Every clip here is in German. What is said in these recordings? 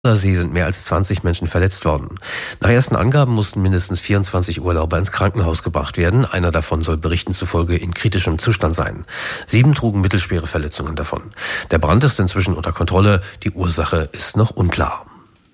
See sind mehr als 20 Menschen verletzt worden. Nach ersten Angaben mussten mindestens 24 Urlauber ins Krankenhaus gebracht werden. Einer davon soll Berichten zufolge in kritischem Zustand sein. 7 trugen mittelschwere Verletzungen davon. Der Brand ist inzwischen unter Kontrolle. Die Ursache ist noch unklar.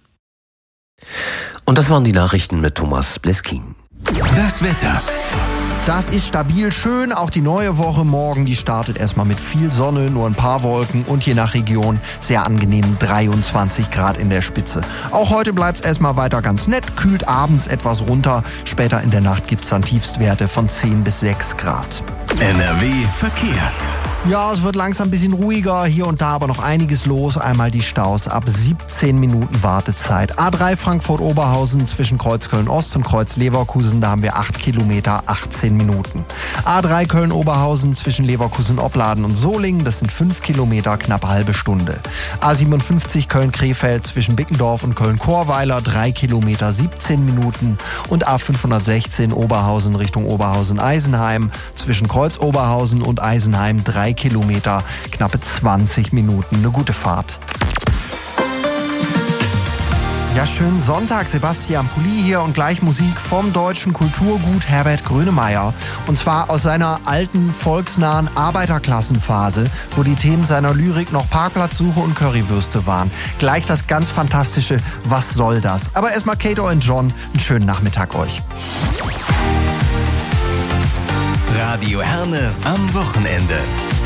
Und das waren die Nachrichten mit Thomas Bleskin. Das Wetter. Das ist stabil schön, auch die neue Woche morgen, die startet erstmal mit viel Sonne, nur ein paar Wolken und je nach Region sehr angenehm 23 Grad in der Spitze. Auch heute bleibt es erstmal weiter ganz nett, kühlt abends etwas runter, später in der Nacht gibt es dann Tiefstwerte von 10 bis 6 Grad. NRW Verkehr. Ja, es wird langsam ein bisschen ruhiger, hier und da aber noch einiges los. Einmal die Staus ab 17 Minuten Wartezeit. A3 Frankfurt-Oberhausen zwischen Kreuz Köln-Ost und Kreuz Leverkusen, da haben wir 8 Kilometer, 18 Minuten. A3 Köln-Oberhausen zwischen Leverkusen-Opladen und Solingen, das sind 5 Kilometer, knapp halbe Stunde. A57 Köln-Krefeld zwischen Bickendorf und Köln-Chorweiler, 3 Kilometer, 17 Minuten. Und A516 Oberhausen Richtung Oberhausen-Eisenheim zwischen Kreuz Oberhausen und Eisenheim, 3 Kilometer, knappe 20 Minuten. Eine gute Fahrt. Ja, schönen Sonntag, Sebastian Pulli hier und gleich Musik vom deutschen Kulturgut Herbert Grönemeyer. Und zwar aus seiner alten, volksnahen Arbeiterklassenphase, wo die Themen seiner Lyrik noch Parkplatzsuche und Currywürste waren. Gleich das ganz fantastische Was soll das? Aber erstmal Kato und John, einen schönen Nachmittag euch. Radio Herne am Wochenende.